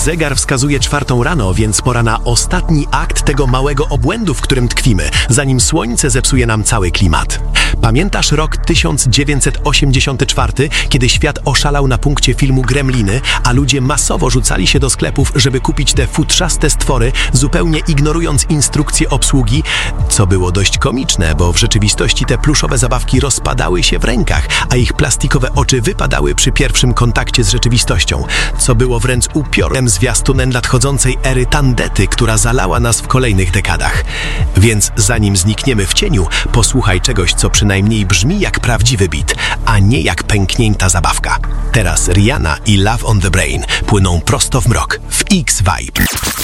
Zegar wskazuje 4 rano, więc pora na ostatni akt tego małego obłędu, w którym tkwimy, zanim słońce zepsuje nam cały klimat. Pamiętasz rok 1984, kiedy świat oszalał na punkcie filmu Gremliny, a ludzie masowo rzucali się do sklepów, żeby kupić te futrzaste stwory, zupełnie ignorując instrukcje obsługi, co było dość komiczne, bo w rzeczywistości te pluszowe zabawki rozpadały się w rękach, a ich plastikowe oczy wypadały przy pierwszym kontakcie z rzeczywistością, co było wręcz upiorem zwiastunem nadchodzącej ery tandety, która zalała nas w kolejnych dekadach. Więc zanim znikniemy w cieniu, posłuchaj czegoś, co przynajmniej brzmi jak prawdziwy beat, a nie jak pęknięta zabawka. Teraz Rihanna i Love on the Brain płyną prosto w mrok w X-Vibe.